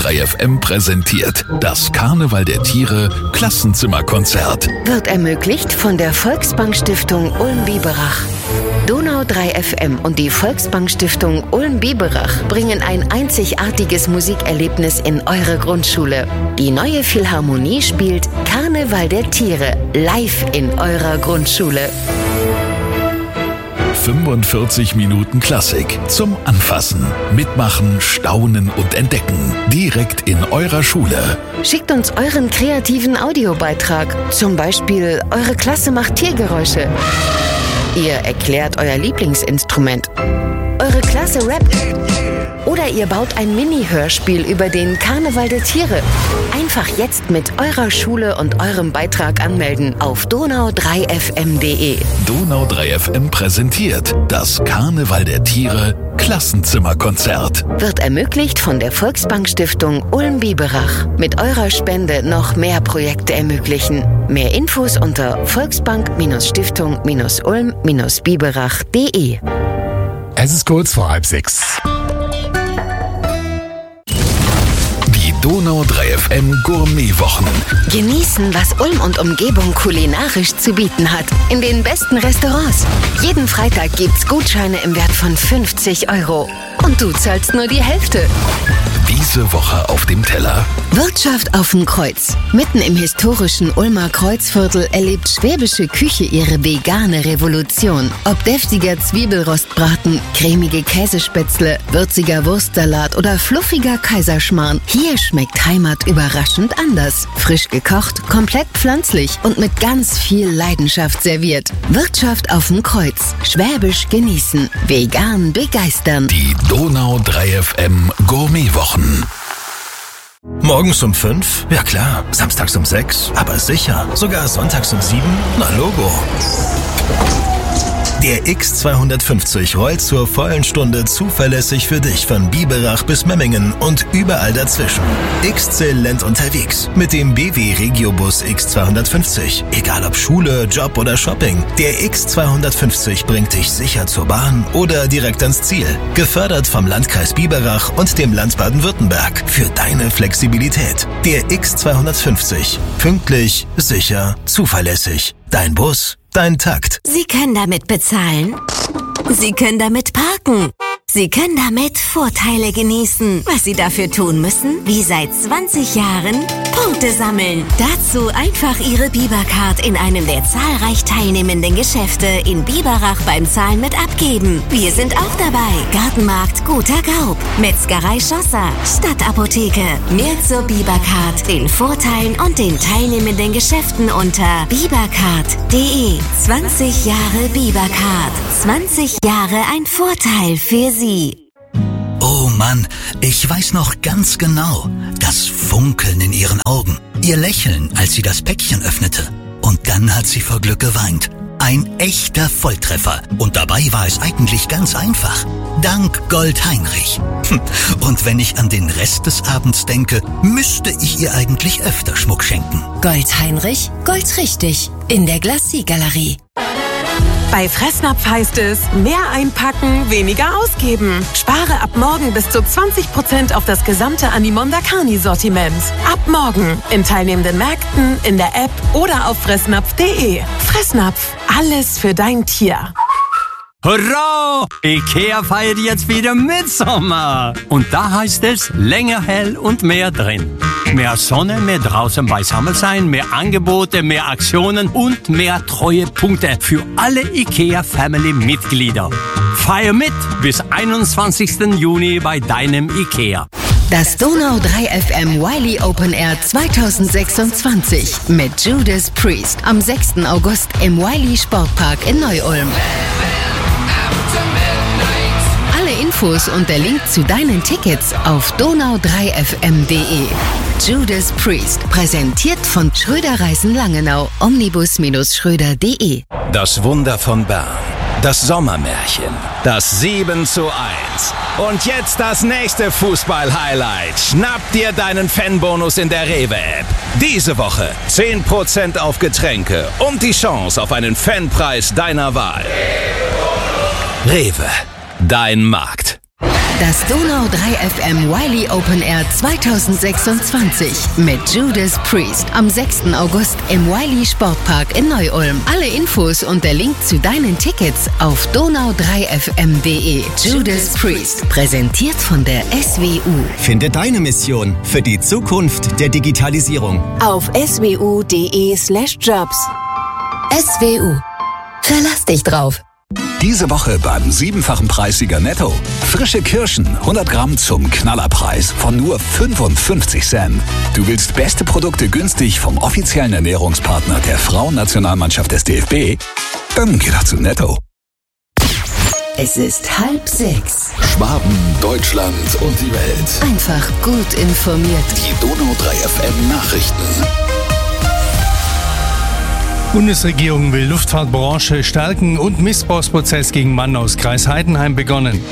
3 FM präsentiert das Karneval der Tiere Klassenzimmerkonzert. Wird ermöglicht von der Volksbank-Stiftung Ulm-Biberach. Donau 3 FM und die Volksbank-Stiftung Ulm-Biberach bringen ein einzigartiges Musikerlebnis in eure Grundschule. Die neue Philharmonie spielt Karneval der Tiere live in eurer Grundschule. 45 Minuten Klassik zum Anfassen, Mitmachen, Staunen und Entdecken. Direkt in eurer Schule. Schickt uns euren kreativen Audiobeitrag. Zum Beispiel, eure Klasse macht Tiergeräusche. Ihr erklärt euer Lieblingsinstrument. Eure Klasse rappt. Oder ihr baut ein Mini-Hörspiel über den Karneval der Tiere. Einfach jetzt mit eurer Schule und eurem Beitrag anmelden auf donau3fm.de. Donau 3 FM präsentiert das Karneval der Tiere Klassenzimmerkonzert. Wird ermöglicht von der Volksbank-Stiftung Ulm-Biberach. Mit eurer Spende noch mehr Projekte ermöglichen. Mehr Infos unter volksbank-stiftung-ulm-biberach.de. Es ist kurz vor 5:30. Donau 3 FM Gourmetwochen. Genießen, was Ulm und Umgebung kulinarisch zu bieten hat. In den besten Restaurants. Jeden Freitag gibt's Gutscheine im Wert von 50 €. Und du zahlst nur die Hälfte. Diese Woche auf dem Teller. Wirtschaft auf dem Kreuz. Mitten im historischen Ulmer Kreuzviertel erlebt schwäbische Küche ihre vegane Revolution. Ob deftiger Zwiebelrostbraten, cremige Käsespätzle, würziger Wurstsalat oder fluffiger Kaiserschmarrn, hier schmeckt Heimat überraschend anders. Frisch gekocht, komplett pflanzlich und mit ganz viel Leidenschaft serviert. Wirtschaft auf dem Kreuz. Schwäbisch genießen. Vegan begeistern. Die Donau 3 FM Gourmetwochen. Morgens um 5? Ja klar. Samstags um 6? Aber sicher. Sogar sonntags um 7? Na Logo. Der X250 rollt zur vollen Stunde zuverlässig für dich von Biberach bis Memmingen und überall dazwischen. Exzellent unterwegs mit dem BW Regiobus X250. Egal ob Schule, Job oder Shopping, der X250 bringt dich sicher zur Bahn oder direkt ans Ziel. Gefördert vom Landkreis Biberach und dem Land Baden-Württemberg für deine Flexibilität. Der X250. Pünktlich, sicher, zuverlässig. Dein Bus, dein Takt. Sie können damit bezahlen. Sie können damit parken. Sie können damit Vorteile genießen. Was Sie dafür tun müssen? Wie seit 20 Jahren Punkte sammeln. Dazu einfach Ihre Bibercard in einem der zahlreich teilnehmenden Geschäfte in Biberach beim Zahlen mit abgeben. Wir sind auch dabei. Gartenmarkt Guter Gaub, Metzgerei Schlosser, Stadtapotheke. Mehr zur Bibercard, den Vorteilen und den teilnehmenden Geschäften unter bibercard.de. 20 Jahre Bibercard. 20 Jahre ein Vorteil für Sie. Oh Mann, ich weiß noch ganz genau. Das Funkeln in ihren Augen. Ihr Lächeln, als sie das Päckchen öffnete. Und dann hat sie vor Glück geweint. Ein echter Volltreffer. Und dabei war es eigentlich ganz einfach. Dank Gold Heinrich. Und wenn ich an den Rest des Abends denke, müsste ich ihr eigentlich öfter Schmuck schenken. Gold Heinrich, Gold richtig. In der Glacis-Galerie. Bei Fressnapf heißt es, mehr einpacken, weniger ausgeben. Spare ab morgen bis zu 20% auf das gesamte Animonda Carni-Sortiment. Ab morgen in teilnehmenden Märkten, in der App oder auf fressnapf.de. Fressnapf, alles für dein Tier. Hurra! IKEA feiert jetzt wieder Mitsommer. Und da heißt es, länger hell und mehr drin. Mehr Sonne, mehr draußen beisammen sein, mehr Angebote, mehr Aktionen und mehr Treuepunkte für alle IKEA-Family-Mitglieder. Feier mit bis 21. Juni bei deinem IKEA. Das Donau 3 FM Wiley Open Air 2026 mit Judas Priest am 6. August im Wiley Sportpark in Neu-Ulm. Alle Infos und der Link zu deinen Tickets auf donau3fm.de. Judas Priest, präsentiert von Schröder Reisen Langenau, omnibus-schröder.de. Das Wunder von Bern, das Sommermärchen, das 7:1. Und jetzt das nächste Fußball-Highlight. Schnapp dir deinen Fanbonus in der Rewe-App. Diese Woche 10% auf Getränke und die Chance auf einen Fanpreis deiner Wahl. Rewe, dein Markt. Das Donau 3 FM Wiley Open Air 2026 mit Judas Priest am 6. August im Wiley Sportpark in Neu-Ulm. Alle Infos und der Link zu deinen Tickets auf donau3fm.de. Judas Priest, präsentiert von der SWU. Finde deine Mission für die Zukunft der Digitalisierung auf swu.de/jobs. SWU. Verlass dich drauf. Diese Woche beim 7-fachen Preissieger Netto. Frische Kirschen, 100 Gramm zum Knallerpreis von nur 55 Cent. Du willst beste Produkte günstig vom offiziellen Ernährungspartner der Frauennationalmannschaft des DFB? Dann geh doch zu Netto. Es ist 5:30. Schwaben, Deutschland und die Welt. Einfach gut informiert. Die Donau 3 FM Nachrichten. Bundesregierung will Luftfahrtbranche stärken und Missbrauchsprozess gegen Mann aus Kreis Heidenheim begonnen.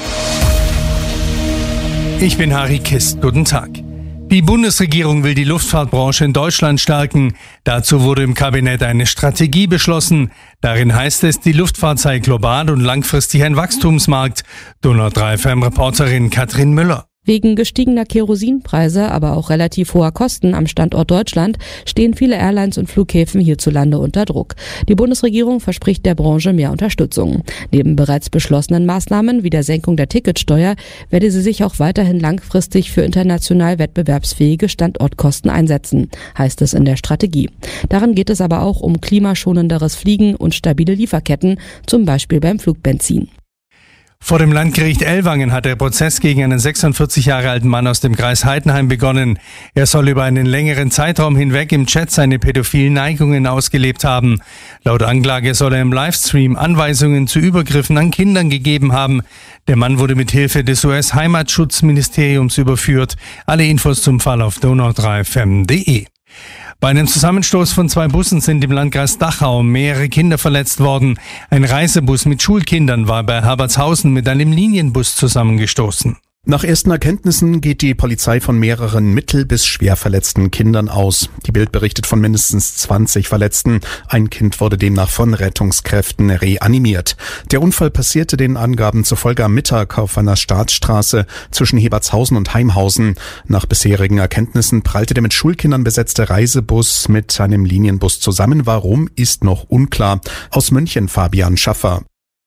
Ich bin Harry Kist. Guten Tag. Die Bundesregierung will die Luftfahrtbranche in Deutschland stärken. Dazu wurde im Kabinett eine Strategie beschlossen. Darin heißt es, die Luftfahrt sei global und langfristig ein Wachstumsmarkt. Donau 3 FM-Reporterin Katrin Müller. Wegen gestiegener Kerosinpreise, aber auch relativ hoher Kosten am Standort Deutschland stehen viele Airlines und Flughäfen hierzulande unter Druck. Die Bundesregierung verspricht der Branche mehr Unterstützung. Neben bereits beschlossenen Maßnahmen wie der Senkung der Ticketsteuer werde sie sich auch weiterhin langfristig für international wettbewerbsfähige Standortkosten einsetzen, heißt es in der Strategie. Darin geht es aber auch um klimaschonenderes Fliegen und stabile Lieferketten, zum Beispiel beim Flugbenzin. Vor dem Landgericht Ellwangen hat der Prozess gegen einen 46 Jahre alten Mann aus dem Kreis Heidenheim begonnen. Er soll über einen längeren Zeitraum hinweg im Chat seine pädophilen Neigungen ausgelebt haben. Laut Anklage soll er im Livestream Anweisungen zu Übergriffen an Kindern gegeben haben. Der Mann wurde mit Hilfe des US-Heimatschutzministeriums überführt. Alle Infos zum Fall auf donau3fm.de. Bei einem Zusammenstoß von 2 Bussen sind im Landkreis Dachau mehrere Kinder verletzt worden. Ein Reisebus mit Schulkindern war bei Herbertshausen mit einem Linienbus zusammengestoßen. Nach ersten Erkenntnissen geht die Polizei von mehreren mittel- bis schwer verletzten Kindern aus. Die Bild berichtet von mindestens 20 Verletzten. Ein Kind wurde demnach von Rettungskräften reanimiert. Der Unfall passierte den Angaben zufolge am Mittag auf einer Staatsstraße zwischen Hebertshausen und Heimhausen. Nach bisherigen Erkenntnissen prallte der mit Schulkindern besetzte Reisebus mit einem Linienbus zusammen. Warum, ist noch unklar. Aus München Fabian Schaffer.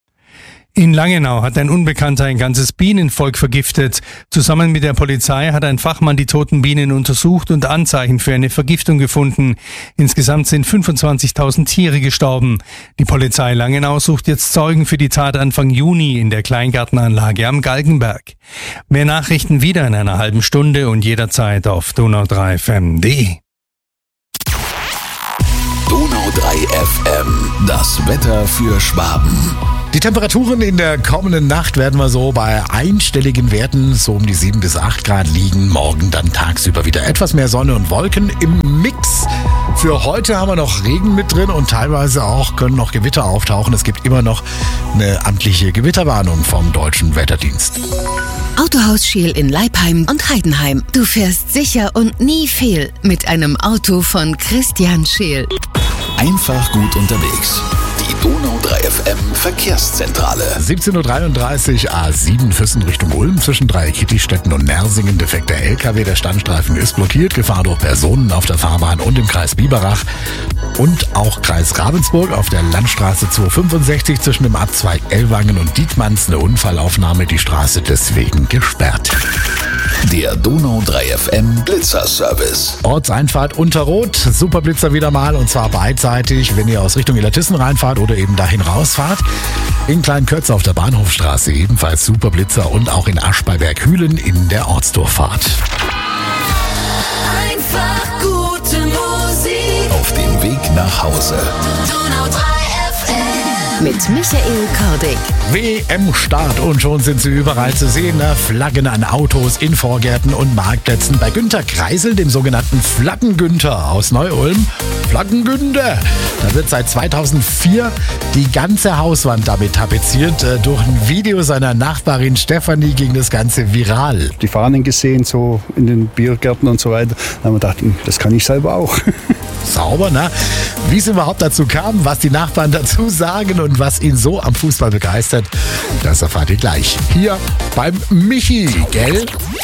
In Langenau hat ein Unbekannter ein ganzes Bienenvolk vergiftet. Zusammen mit der Polizei hat ein Fachmann die toten Bienen untersucht und Anzeichen für eine Vergiftung gefunden. Insgesamt sind 25.000 Tiere gestorben. Die Polizei Langenau sucht jetzt Zeugen für die Tat Anfang Juni in der Kleingartenanlage am Galgenberg. Mehr Nachrichten wieder in einer halben Stunde und jederzeit auf donau3fm.de. Donau 3 FM, das Wetter für Schwaben. Die Temperaturen in der kommenden Nacht werden wir so bei einstelligen Werten, so um die 7 bis 8 Grad liegen. Morgen dann tagsüber wieder etwas mehr Sonne und Wolken im Mix. Für heute haben wir noch Regen mit drin und teilweise auch können noch Gewitter auftauchen. Es gibt immer noch eine amtliche Gewitterwarnung vom Deutschen Wetterdienst. Autohaus Scheel in Leipheim und Heidenheim. Du fährst sicher und nie fehl mit einem Auto von Christian Scheel. Einfach gut unterwegs. Die Donau 3 FM Verkehrszentrale. 17.33 Uhr, A7 Füssen Richtung Ulm zwischen Dreieck-Kittistetten und Nersingen. Defekter LKW, der Standstreifen ist blockiert. Gefahr durch Personen auf der Fahrbahn und im Kreis Biberach. Und auch Kreis Ravensburg auf der Landstraße 265 zwischen dem A2 Ellwangen und Dietmanns. Eine Unfallaufnahme, die Straße deswegen gesperrt. Der Donau 3 FM Blitzerservice. Ortseinfahrt Unterrot, Superblitzer wieder mal und zwar beidseitig, wenn ihr aus Richtung Illertissen reinfahrt oder eben dahin rausfahrt. In Kleinkötz auf der Bahnhofstraße ebenfalls Superblitzer und auch in Aschbeiberg-Hülen in der Ortsdurchfahrt. Einfach gute Musik. Auf dem Weg nach Hause. Donau 3 FM. Mit Michael Kordig. WM-Start und schon sind sie überall zu sehen. Ne? Flaggen an Autos, in Vorgärten und Marktplätzen. Bei Günter Kreisel, dem sogenannten Flaggen-Günther aus Neu-Ulm. Flaggen-Günther. Da wird seit 2004 die ganze Hauswand damit tapeziert. Durch ein Video seiner Nachbarin Stefanie ging das Ganze viral. Die Fahnen gesehen, so in den Biergärten und so weiter. Da haben wir gedacht, das kann ich selber auch. Sauber, ne? Wie es überhaupt dazu kam, was die Nachbarn dazu sagen und Und was ihn so am Fußball begeistert, das erfahrt ihr gleich. Hier beim Michi, gell?